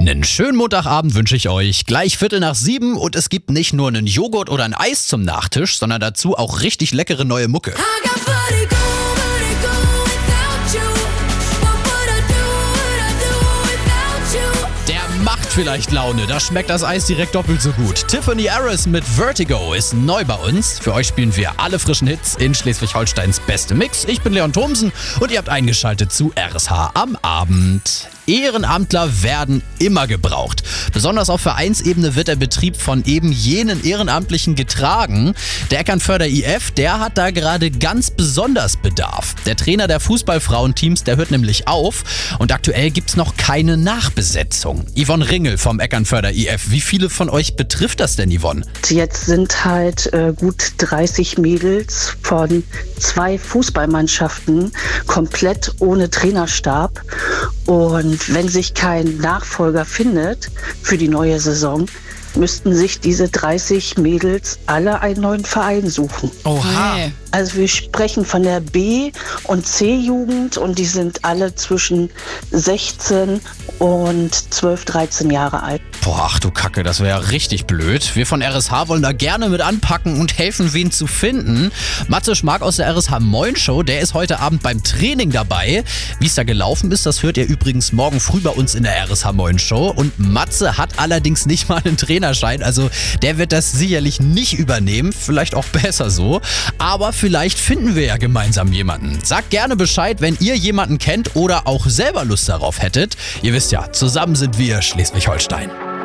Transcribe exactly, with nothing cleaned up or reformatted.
Einen schönen Montagabend wünsche ich euch. Gleich Viertel nach sieben und es gibt nicht nur einen Joghurt oder ein Eis zum Nachtisch, sondern dazu auch richtig leckere neue Mucke. Macht vielleicht Laune, da schmeckt das Eis direkt doppelt so gut. Tiffany Harris mit Vertigo ist neu bei uns. Für euch spielen wir alle frischen Hits in Schleswig-Holsteins beste Mix. Ich bin Leon Thomsen und ihr habt eingeschaltet zu R S H am Abend. Ehrenamtler werden immer gebraucht. Besonders auf Vereinsebene wird der Betrieb von eben jenen Ehrenamtlichen getragen. Der Eckernförder I F, der hat da gerade ganz besonders Bedarf. Der Trainer der Fußballfrauenteams, der hört nämlich auf und aktuell gibt's noch keine Nachbesetzung. Yvonne Ringel vom Eckernförder I F, wie viele von euch betrifft das denn, Yvonne? Jetzt sind halt äh, gut dreißig Mädels von zwei Fußballmannschaften komplett ohne Trainerstab. Und wenn sich kein Nachfolger findet für die neue Saison, müssten sich diese dreißig Mädels alle einen neuen Verein suchen. Oha. Okay. Also wir sprechen von der B- und C-Jugend und die sind alle zwischen sechzehn und zwölf, dreizehn Jahre alt. Boah, ach du Kacke, das wäre ja richtig blöd. Wir von R S H wollen da gerne mit anpacken und helfen, wen zu finden. Matze Schmark aus der R S H Moin Show, der ist heute Abend beim Training dabei. Wie es da gelaufen ist, das hört ihr übrigens morgen früh bei uns in der R S H Moin Show. Und Matze hat allerdings nicht mal einen Trainerschein, also der wird das sicherlich nicht übernehmen. Vielleicht auch besser so. Aber vielleicht finden wir ja gemeinsam jemanden. Sagt gerne Bescheid, wenn ihr jemanden kennt oder auch selber Lust darauf hättet. Ihr wisst ja, zusammen sind wir Schleswig-Holstein.